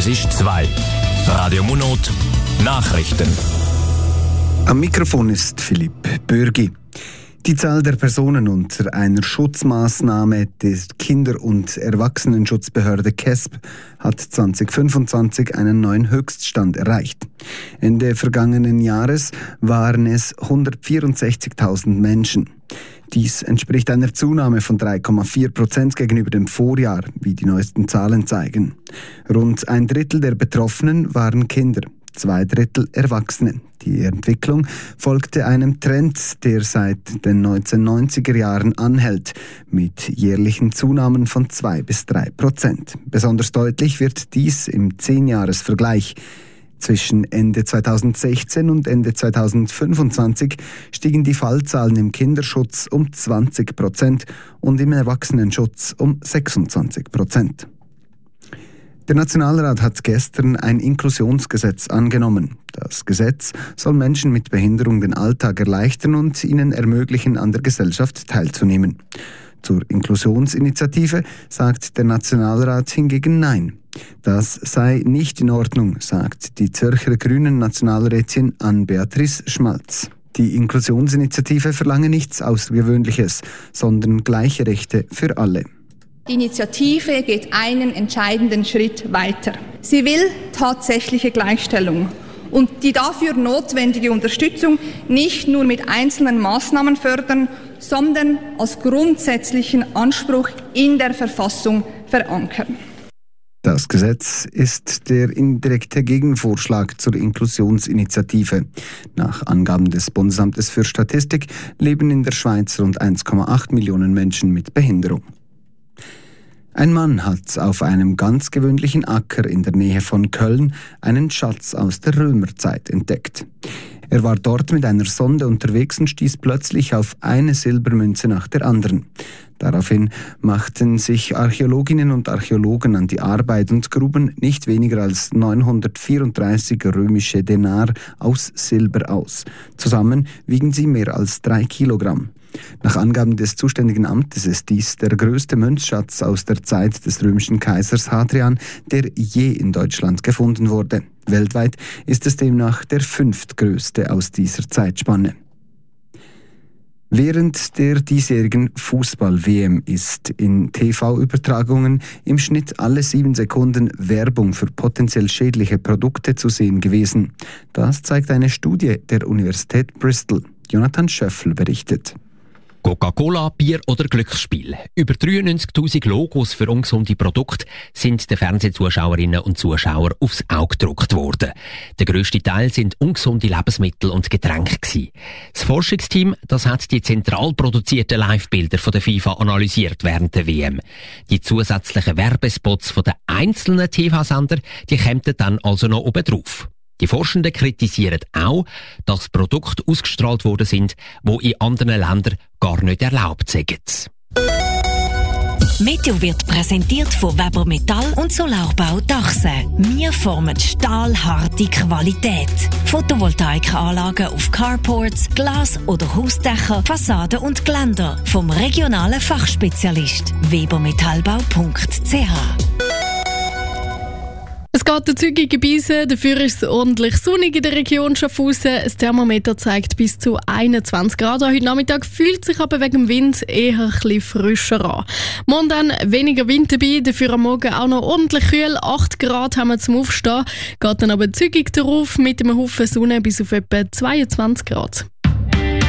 Es ist 2. Radio Munot Nachrichten. Am Mikrofon ist Philipp Bürgi. Die Zahl der Personen unter einer Schutzmaßnahme der Kinder- und Erwachsenenschutzbehörde KESB hat 2025 einen neuen Höchststand erreicht. Ende vergangenen Jahres waren es 164.000 Menschen. Dies entspricht einer Zunahme von 3,4% gegenüber dem Vorjahr, wie die neuesten Zahlen zeigen. Rund ein Drittel der Betroffenen waren Kinder, 2/3 Erwachsene. Die Entwicklung folgte einem Trend, der seit den 1990er Jahren anhält, mit jährlichen Zunahmen von 2 bis 3%. Besonders deutlich wird dies im 10-Jahres-Vergleich. Zwischen Ende 2016 und Ende 2025 stiegen die Fallzahlen im Kinderschutz um 20% und im Erwachsenenschutz um 26%. Der Nationalrat hat gestern ein Inklusionsgesetz angenommen. Das Gesetz soll Menschen mit Behinderung den Alltag erleichtern und ihnen ermöglichen, an der Gesellschaft teilzunehmen. Zur Inklusionsinitiative sagt der Nationalrat hingegen Nein. Das sei nicht in Ordnung, sagt die Zürcher Grünen Nationalrätin Ann-Beatrice Schmalz. Die Inklusionsinitiative verlange nichts Außergewöhnliches, sondern gleiche Rechte für alle. Die Initiative geht einen entscheidenden Schritt weiter. Sie will tatsächliche Gleichstellung und die dafür notwendige Unterstützung nicht nur mit einzelnen Maßnahmen fördern, sondern als grundsätzlichen Anspruch in der Verfassung verankern. Das Gesetz ist der indirekte Gegenvorschlag zur Inklusionsinitiative. Nach Angaben des Bundesamtes für Statistik leben in der Schweiz rund 1,8 Millionen Menschen mit Behinderung. Ein Mann hat auf einem ganz gewöhnlichen Acker in der Nähe von Köln einen Schatz aus der Römerzeit entdeckt. Er war dort mit einer Sonde unterwegs und stieß plötzlich auf eine Silbermünze nach der anderen. Daraufhin machten sich Archäologinnen und Archäologen an die Arbeit und gruben nicht weniger als 934 römische Denar aus Silber aus. Zusammen wiegen sie mehr als 3 Kilogramm. Nach Angaben des zuständigen Amtes ist dies der größte Münzschatz aus der Zeit des römischen Kaisers Hadrian, der je in Deutschland gefunden wurde. Weltweit ist es demnach der 5. größte aus dieser Zeitspanne. Während der diesjährigen Fußball-WM ist in TV-Übertragungen im Schnitt alle 7 Sekunden Werbung für potenziell schädliche Produkte zu sehen gewesen. Das zeigt eine Studie der Universität Bristol. Jonathan Schöffel berichtet. Coca-Cola, Bier oder Glücksspiel. Über 93'000 Logos für ungesunde Produkte sind den Fernsehzuschauerinnen und Zuschauern aufs Auge gedruckt worden. Der grösste Teil sind ungesunde Lebensmittel und Getränke gewesen. Das Forschungsteam, das hat die zentral produzierten Live-Bilder von der FIFA analysiert während der WM. Die zusätzlichen Werbespots von den einzelnen TV-Sender, die kämen dann also noch oben drauf. Die Forschenden kritisieren auch, dass Produkte ausgestrahlt worden sind, die in anderen Ländern gar nicht erlaubt sind. Meteo wird präsentiert von Weber Metall und Solarbau Dachse. Wir formen stahlharte Qualität. Photovoltaikanlagen auf Carports, Glas- oder Hausdächer, Fassaden und Geländer. Vom regionalen Fachspezialist webermetallbau.ch. Es geht der zügige Beise, dafür ist es ordentlich sonnig in der Region Schaffhausen. Das Thermometer zeigt bis zu 21 Grad. Heute Nachmittag fühlt sich aber wegen dem Wind eher ein bisschen frischer an. Morgen dann weniger Wind dabei, dafür am Morgen auch noch ordentlich kühl. 8 Grad haben wir zum Aufstehen. Geht dann aber zügig darauf mit einem Haufen Sonne bis auf etwa 22 Grad.